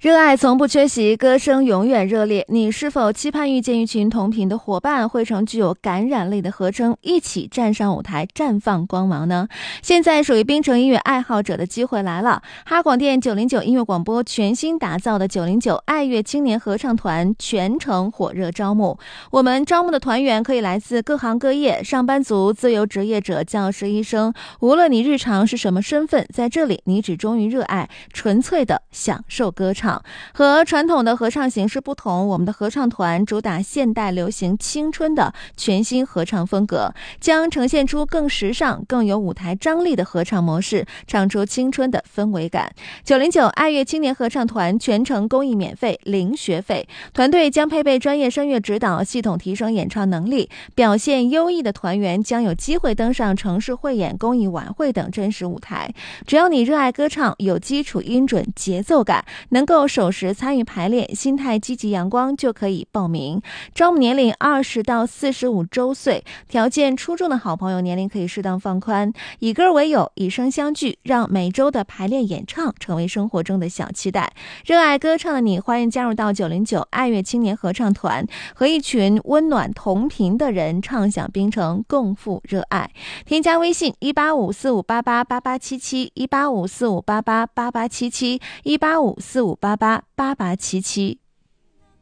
热爱从不缺席，歌声永远热烈。你是否期盼遇见一群同频的伙伴，汇成具有感染力的合声，一起站上舞台，绽放光芒呢？现在属于槟城音乐爱好者的机会来了！哈广电909音乐广播全新打造的909爱乐青年合唱团全程火热招募。我们招募的团员可以来自各行各业，上班族、自由职业者、教师、医生，无论你日常是什么身份，在这里你只忠于热爱，纯粹的享受歌唱。和传统的合唱形式不同，我们的合唱团主打现代流行青春的全新合唱风格，将呈现出更时尚、更有舞台张力的合唱模式，唱出青春的氛围感。909爱乐青年合唱团全程公益免费，零学费，团队将配备专业声乐指导，系统提升演唱能力，表现优异的团员将有机会登上城市汇演、公益晚会等真实舞台。只要你热爱歌唱，有基础音准、节奏感，能够守时参与排练，心态积极阳光，就可以报名。招募年龄20到45周岁，条件出众的好朋友年龄可以适当放宽。以歌为友，以声相聚，让每周的排练演唱成为生活中的小期待。热爱歌唱的你，欢迎加入到909爱乐青年合唱团，和一群温暖同频的人唱响槟城，共赴热爱。添加微信18545888877，18545888877，18545888877。